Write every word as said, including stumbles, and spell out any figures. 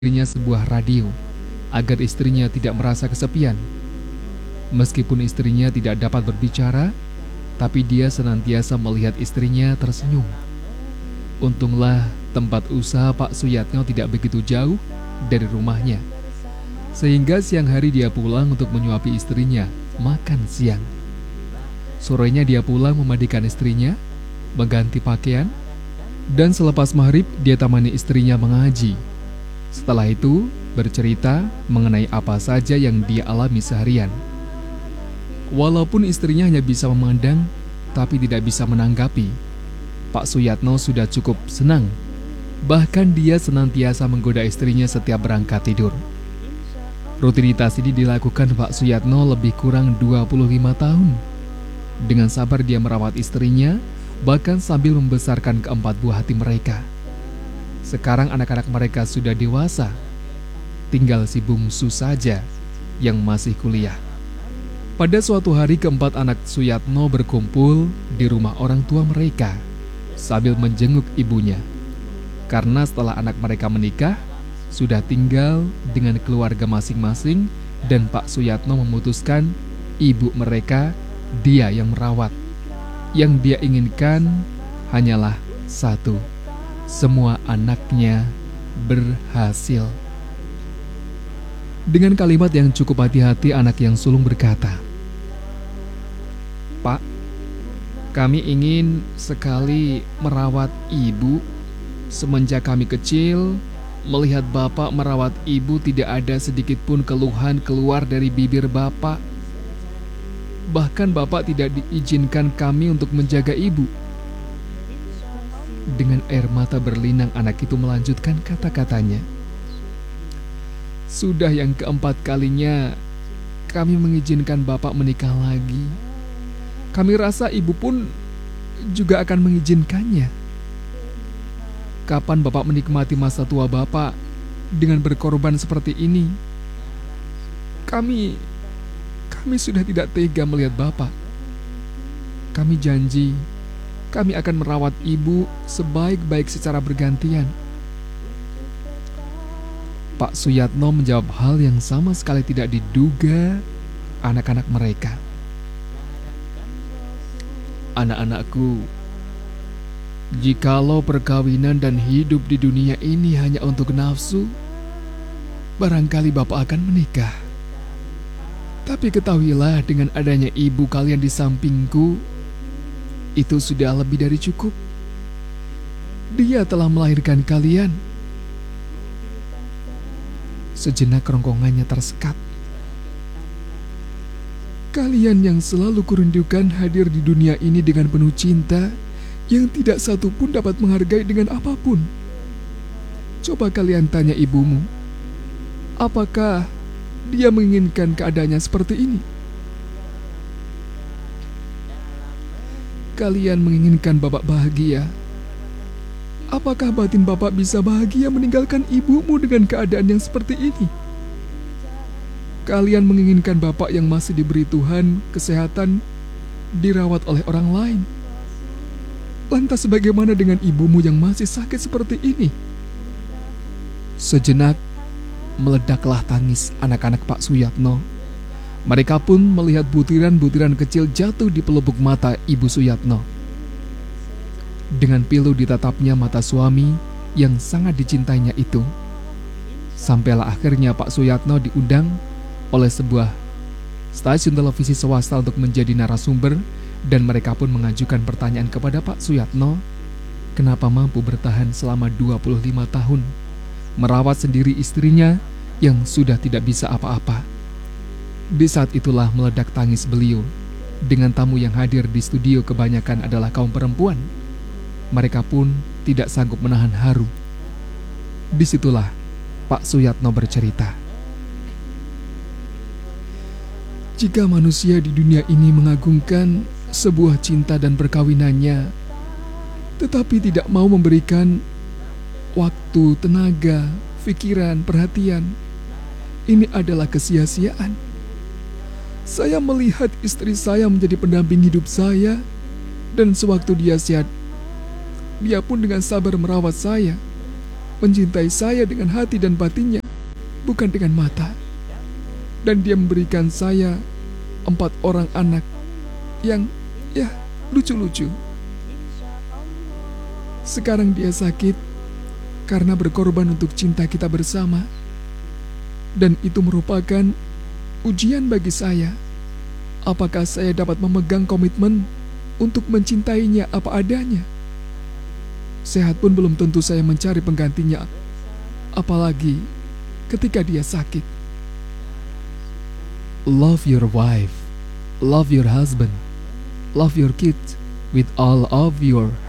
istrinya sebuah radio agar istrinya tidak merasa kesepian. Meskipun istrinya tidak dapat berbicara, tapi dia senantiasa melihat istrinya tersenyum. Untunglah tempat usaha Pak Suyatno tidak begitu jauh dari rumahnya, sehingga siang hari dia pulang untuk menyuapi istrinya makan siang. Sorenya dia pulang memandikan istrinya, mengganti pakaian, dan selepas maghrib dia temani istrinya mengaji. Setelah itu bercerita mengenai apa saja yang dia alami seharian. Walaupun istrinya hanya bisa memandang, tapi tidak bisa menanggapi, Pak Suyatno sudah cukup senang. Bahkan dia senantiasa menggoda istrinya setiap berangkat tidur. Rutinitas ini dilakukan Pak Suyatno lebih kurang dua puluh lima tahun. Dengan sabar dia merawat istrinya, bahkan sambil membesarkan keempat buah hati mereka. Sekarang anak-anak mereka sudah dewasa, tinggal si bungsu saja yang masih kuliah. Pada suatu hari keempat anak Suyatno berkumpul di rumah orang tua mereka sambil menjenguk ibunya. Karena setelah anak mereka menikah, sudah tinggal dengan keluarga masing-masing dan Pak Suyatno memutuskan ibu mereka dia yang merawat. Yang dia inginkan hanyalah satu, semua anaknya berhasil. Dengan kalimat yang cukup hati-hati, anak yang sulung berkata, "Pak, kami ingin sekali merawat ibu. Semenjak kami kecil, melihat bapak merawat ibu tidak ada sedikit pun keluhan keluar dari bibir bapak. Bahkan bapak tidak diizinkan kami untuk menjaga ibu." Dengan air mata berlinang anak itu melanjutkan kata-katanya, "Sudah yang keempat kalinya kami mengizinkan bapak menikah lagi. Kami rasa ibu pun juga akan mengizinkannya. Kapan bapak menikmati masa tua bapak dengan berkorban seperti ini? Kami, kami sudah tidak tega melihat bapak. Kami janji, kami akan merawat ibu sebaik-baik secara bergantian." Pak Suyatno menjawab hal yang sama sekali tidak diduga anak-anak mereka. "Anak-anakku, jikalau perkawinan dan hidup di dunia ini hanya untuk nafsu, barangkali bapak akan menikah. Tapi ketahuilah dengan adanya ibu kalian di sampingku, itu sudah lebih dari cukup. Dia telah melahirkan kalian." Sejenak kerongkongannya tersekat. "Kalian yang selalu kurindukan hadir di dunia ini dengan penuh cinta, yang tidak satu pun dapat menghargai dengan apapun. Coba kalian tanya ibumu, apakah dia menginginkan keadaannya seperti ini? Kalian menginginkan bapak bahagia. Apakah batin bapak bisa bahagia meninggalkan ibumu dengan keadaan yang seperti ini? Kalian menginginkan bapak yang masih diberi Tuhan kesehatan dirawat oleh orang lain. Lantas bagaimana dengan ibumu yang masih sakit seperti ini?" Sejenak meledaklah tangis anak-anak Pak Suyatno. Mereka pun melihat butiran-butiran kecil jatuh di pelupuk mata Ibu Suyatno. Dengan pilu ditatapnya mata suami yang sangat dicintainya itu. Sampailah akhirnya Pak Suyatno diundang oleh sebuah stasiun televisi swasta untuk menjadi narasumber, dan mereka pun mengajukan pertanyaan kepada Pak Suyatno, kenapa mampu bertahan selama dua puluh lima tahun merawat sendiri istrinya yang sudah tidak bisa apa-apa. Di saat itulah meledak tangis beliau. Dengan tamu yang hadir di studio kebanyakan adalah kaum perempuan. Mereka pun tidak sanggup menahan haru. Disitulah Pak Suyatno bercerita, "Jika manusia di dunia ini mengagungkan sebuah cinta dan perkawinannya, tetapi tidak mau memberikan waktu, tenaga, pikiran, perhatian, ini adalah kesia-siaan. Saya melihat istri saya menjadi pendamping hidup saya, dan sewaktu dia sehat, dia pun dengan sabar merawat saya. mencintai saya dengan hati dan batinnya, bukan dengan mata. Dan dia memberikan saya empat orang anak yang, ya, lucu-lucu. Sekarang dia sakit karena berkorban untuk cinta kita bersama. Dan itu merupakan ujian bagi saya. Apakah saya dapat memegang komitmen untuk mencintainya apa adanya? Sehat pun belum tentu saya mencari penggantinya, apalagi ketika dia sakit. Love your wife, love your husband, love your kids with all of your